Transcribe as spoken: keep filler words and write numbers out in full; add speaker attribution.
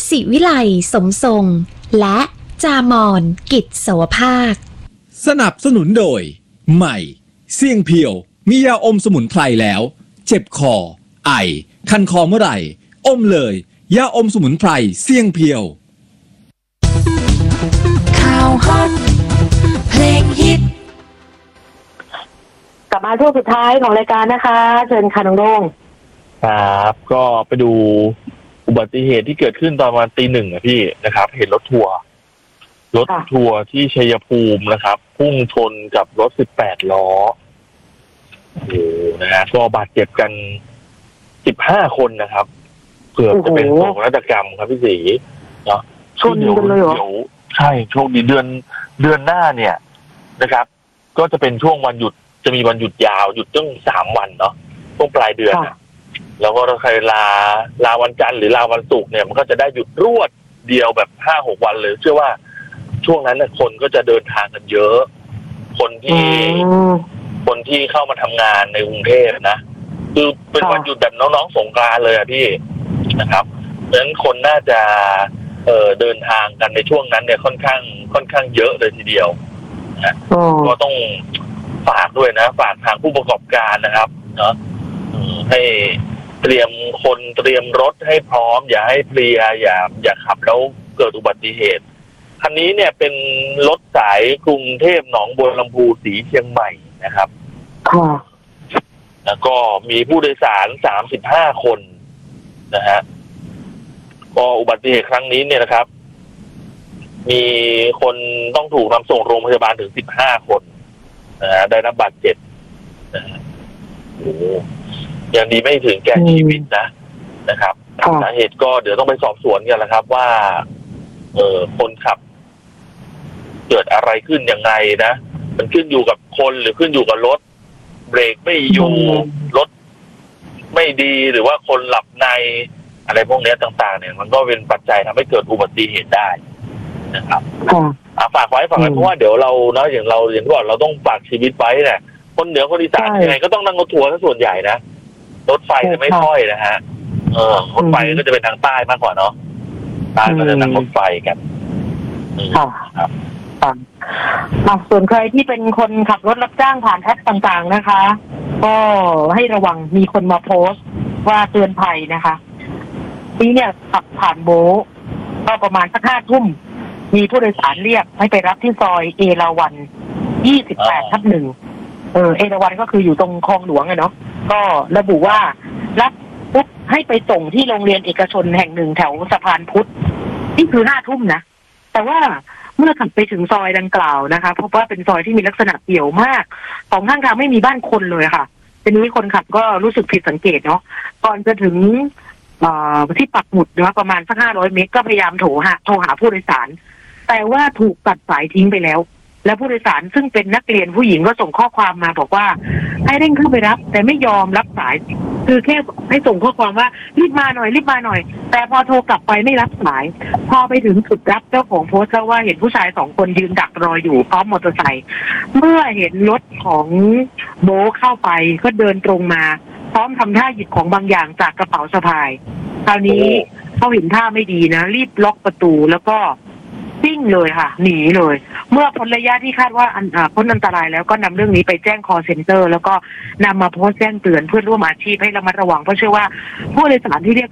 Speaker 1: ศิวิไลสมทรงและจามอนกิจโสภาค
Speaker 2: สนับสนุนโดยใหม่เสี่ยงเพียวมียาอมสมุนไพรแล้วเจ็บคอไอคันคอเมื่อไหร่อมเลยยาอมสมุนไพรเสี่ยงเพียว
Speaker 3: ข่าวฮอตเพลงฮิต
Speaker 4: กลับมาช่วงสุดท้ายของรายการนะคะเชิญค่ะน้องโด่ง
Speaker 5: ครับก็ไปดูอุบัติเหตุที่เกิดขึ้นตอนประมาณตีหนึ่งอะพี่นะครับเห็นรถทัวร์รถทัวร์ที่ชัยภูมินะครับพุ่งชนกับรถสิบแปดล้อโอ้นะฮะก็บาดเจ็บกันสิบห้าคนนะครับเกือบจะเป็นโศกนาฏกรรมครับพี่ศรีเนาะ
Speaker 4: ชนกันเลยเหรอ
Speaker 5: เดี๋ยวใช่โชคดีเดือนเดือนหน้าเนี่ยนะครับก็จะเป็นช่วงวันหยุดจะมีวันหยุดยาวหยุดตั้งสามวันเนาะช่วงปลายเดือนนะแล้วก็ใครลาลาวันจันทร์หรือลาวันศุกร์เนี่ยมันก็จะได้หยุดรวดเดียวแบบห้าหกวันเลยเชื่อว่าช่วงนั้นเนี่ยคนก็จะเดินทางกันเยอะคนที่คนที่เข้ามาทำงานในกรุงเทพนะคือเป็นวันหยุดแบบน้องๆสงกรานต์เลยอะพี่นะครับเพราะฉะนั้นคนน่าจะเอ่อเดินทางกันในช่วงนั้นเนี่ยค่อนข้างค่อนข้างเยอะเลยทีเดียวนะก็ต้องฝากด้วยนะฝากทางผู้ประกอบการนะครับเนาะให้เตรียมคนเตรียมรถให้พร้อมอย่าให้เพลียอย่าอย่าขับแล้วเกิดอุบัติเหตุคันนี้เนี่ยเป็นรถสายกรุงเทพหนองบัวลำพูสีเชียงใหม่นะครับแล้วก็มีผู้โดยสารสามสิบห้าคนนะฮะก็อุบัติเหตุครั้งนี้เนี่ยนะครับมีคนต้องถูกนำส่งโรงพยาบาลถึงสิบห้าคนนะฮะได้รับบาดเจ็บนะฮะโอ้ยังดีไม่ถึงแก่ชีวิตนะนะครับสาเหตุก็เดี๋ยวต้องไปสอบสวนกันแล้วครับว่าเออคนขับเกิดอะไรขึ้นยังไงนะมันขึ้นอยู่กับคนหรือขึ้นอยู่กับรถเบรกไม่อยู่รถไม่ดีหรือว่าคนหลับในอะไรพวกนี้ต่างๆเนี่ยมันก็เป็นปัจจัยทำให้เกิดอุบัติเหตุได้นะครับฝากไว้ฝากไว้เพราะว่าเดี๋ยวเราเนาะอย่างเราอย่างที่บอกเราต้องฝากชีวิตไว้เนี่ยคนเหนือคนอีสานยังไงก็ต้องนั่งรถทัวร์ส่วนใหญ่นะรถไฟจะไม่ค่อยนะฮะเออรถไฟก็จะเป็นทางใต้มากกว่าเนาะใต้ก็จะนั่งรถไฟกัน
Speaker 4: ค่ะครับส่วนใครที่เป็นคนขับรถรับจ้างผ่านแอปต่างๆนะคะก็ให้ระวังมีคนมาโพสต์ว่าเตือนภัยนะคะนี่เนี่ยขับผ่านโบก็ประมาณสักห้าทุ่มมีผู้โดยสารเรียกให้ไปรับที่ซอยเอราวัณยี่สิบแปดทับหนึ่งเออเอราวัณก็คืออยู่ตรงคลองหลวงอะเนาะก็ระบุว่ารับปุ๊บให้ไปส่งที่โรงเรียนเอกชนแห่งหนึ่งแถวสะพานพุทธนี่คือห้าทุ่มนะแต่ว่าเมื่อขับไปถึงซอยดังกล่าวนะคะพบว่าเป็นซอยที่มีลักษณะเปี่ยวมากสองข้างทางไม่มีบ้านคนเลยค่ะทีนี้คนขับก็รู้สึกผิดสังเกตเนาะก่อนจะถึงที่ปักหมุดนะประมาณสักห้าร้อยเมตรก็พยายามโทรหาโทรหาผู้โดยสารแต่ว่าถูกตัดสายทิ้งไปแล้วและผู้โดยสารซึ่งเป็นนักเรียนผู้หญิงก็ส่งข้อความมาบอกว่าให้เร่งเข้าไปรับแต่ไม่ยอมรับสายคือแค่ให้ส่งข้อความว่ารีบมาหน่อยรีบมาหน่อยแต่พอโทรกลับไปไม่รับสายพอไปถึงจุดรับเจ้าของโพสต์ก็ว่าเห็นผู้ชายสองคนยืนดักรออยู่พร้อมมอเตอร์ไซค์เมื่อเห็นรถของโบเข้าไปก็เดินตรงมาพร้อมทำท่าหยิบของบางอย่างจากกระเป๋าสะพายคราวนี้เขาเห็นท่าไม่ดีนะรีบล็อกประตูแล้วก็ซิ่งเลยค่ะหนีเลยเมื่อพ้นระยะที่คาดว่าอันพ้นอันตรายแล้วก็นำเรื่องนี้ไปแจ้ง call center แล้วก็นำมาโพสต์แจ้งเตือนเพื่อนร่วมอาชีพให้ระมัดระวังเพราะเชื่อว่าผู้โดยสารที่เรียก